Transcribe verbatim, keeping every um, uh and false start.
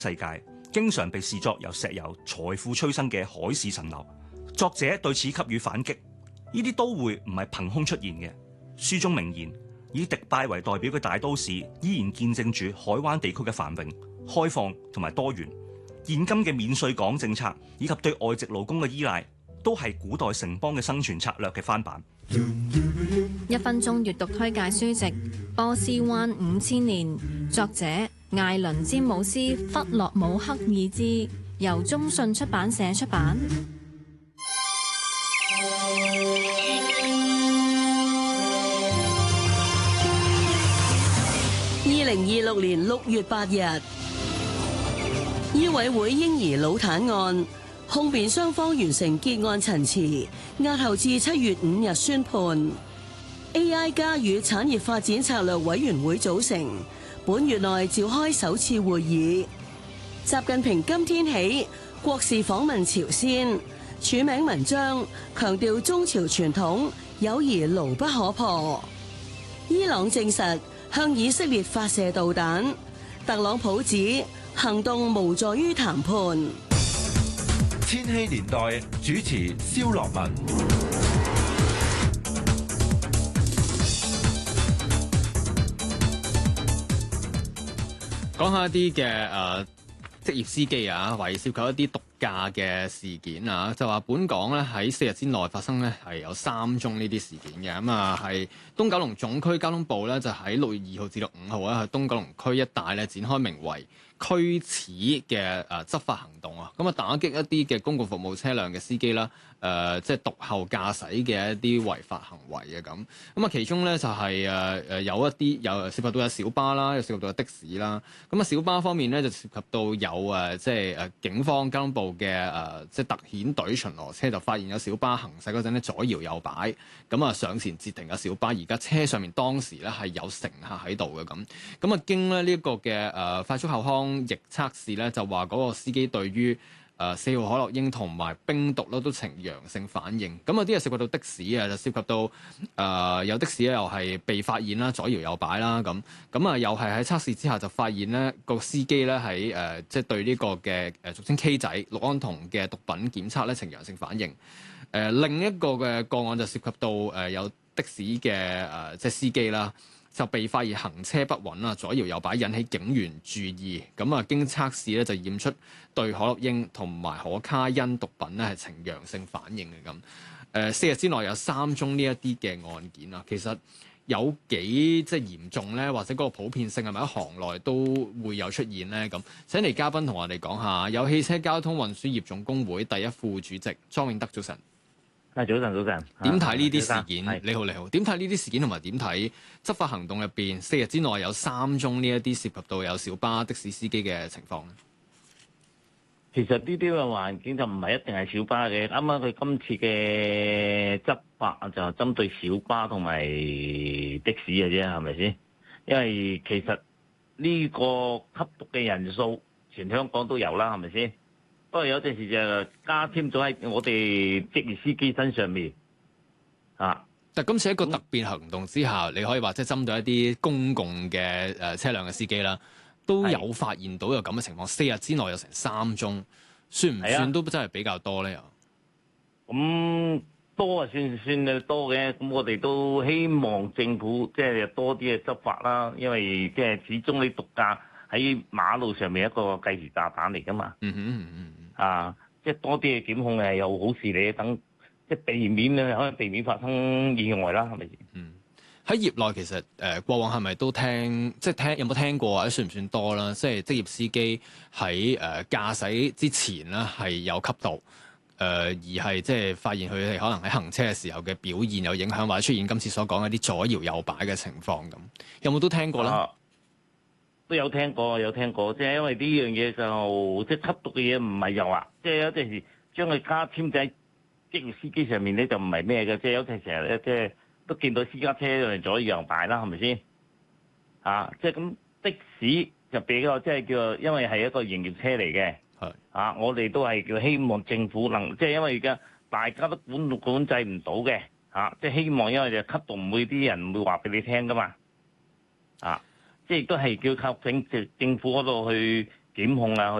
世界，經常被視作由石油財富催生嘅海市蜃樓。作者對此給予反擊，呢啲都會唔係憑空出現嘅。書中明言，以迪拜為代表嘅大都市依然見證住海灣地區嘅繁榮、開放同埋多元。現今嘅免稅港政策以及對外籍勞工嘅依賴，都係古代城邦嘅生存策略嘅翻版。 一分鐘閱讀推介書籍《波斯灣五千年》，作者艾倫詹姆斯·弗洛姆克爾茲，由中信出版社出版。 二零二六年六月八日，醫委會嬰兒腦癱案控辯雙方完成結案陳詞，押後至七月五日宣判。A I 加與產業發展策略委員會組成，本月內召開首次會議。習近平今天起國事訪問朝鮮，署名文章強調中朝傳統友誼牢不可破。伊朗證實向以色列發射導彈，特朗普指行動無助於談判。 千禧年代主持蕭樂文。 講下一啲嘅誒職業司機啊，懷疑涉及一啲毒駕嘅事件啊，就話本港咧喺四日之內發生咧係有三宗呢啲事件嘅。咁啊係東九龍總區交通部咧就喺六月二號至到五號咧喺東九龍區一帶咧展開名為驅齒嘅誒執法行動啊，咁啊打擊一啲嘅公共服務車輛嘅司機啦，誒、呃、即係毒後駕駛嘅一啲違法行為嘅咁。咁啊其中咧就係誒誒有一啲有涉及到有小巴啦，又涉及到有的士啦。咁啊小巴方面咧就涉及到有誒即係誒警方交通部嘅誒即係特遣隊巡邏車就發現有小巴行駛嗰陣咧左搖右擺，咁啊上前截停嘅小巴，而家車上面當時咧係有乘客喺度嘅咁。咁啊經咧呢一個嘅誒快速後腔逆測試咧就話嗰個司機對於誒四號可樂英同埋冰毒咧都呈陽性反應。咁啊啲嘢涉及到的士啊，就涉及到誒、呃、有的士咧又係被發現啦，左搖右擺啦咁。咁啊又係喺測試之下就發現咧個司機咧喺誒即係對呢個嘅誒俗稱 K 仔氯胺酮嘅毒品檢測咧呈陽性反應。誒、呃、另一個嘅個案就涉及到誒有的士嘅誒即係司機啦，就被發現行車不穩啊，左搖右擺，引起警員注意。咁啊，經測試咧就驗出對可樂英同埋可卡因毒品咧係呈陽性反應嘅咁。誒四日之內有三宗呢一啲嘅案件啊，其實有幾即係嚴重咧，或者嗰個普遍性係咪喺行內都會有出現咧？咁請嚟嘉賓同我哋講下，有汽車交通運輸業總工會第一副主席莊永德，早晨。 啊，早晨，早晨。 點睇呢啲事件？你好，你好。點睇呢啲事件同埋點睇執法行動入邊四日之內有三宗呢一啲涉及到有小巴、的士司機嘅情況咧？ 其實呢啲嘅環境就唔係一定係小巴嘅。啱啱佢今次嘅執法就係針對小巴同埋的士嘅啫，係咪先？因為其實呢個吸毒嘅人數全香港都有啦，係咪先？不過有陣時就加添咗喺我哋職業司機身上面啊。 但今次一個特別行動之下，你可以話即係針對一啲公共嘅誒車輛嘅司機啦，都有發現到有咁嘅情況。四日之內有成三宗，算唔算都真係比較多咧？又咁多啊，算算係多嘅。咁我哋都希望政府即係多啲嘅執法啦，因為即係始終你毒駕喺馬路上面一個計時炸彈嚟㗎嘛。 嗯哼嗯嗯。 啊，即係多啲嘅檢控係有好事嚟，等即係避免咧，可以避免發生意外啦，係咪先？ 嗯，喺業內其實誒、呃、過往係咪都聽，即係聽有冇聽過或者算唔算多啦？即係職業司機喺誒、呃、駕駛之前咧係有吸毒，誒、呃、而係即係發現佢哋可能喺行車嘅時候嘅表現有影響，或者出現今次所講嘅啲左搖右擺嘅情況咁，有冇都聽過咧？ 啊都有聽過，有聽過，即係因為呢樣嘢就即係吸毒嘅嘢唔係有啊，即係有陣時將佢加添喺職業司機上面咧就唔係咩嘅，即係有陣時成日咧即係都見到私家車嚟左搖右擺啦，係咪先？啊，即係咁的士就比較即係叫做，因為係一個營業車嚟嘅，係啊，我哋都係叫希望政府能即係因為而家大家都管管制唔到嘅，啊，即係希望因為就吸毒唔會啲人唔會話俾你聽噶嘛，啊。即係都係叫靠政政府嗰度去檢控啊。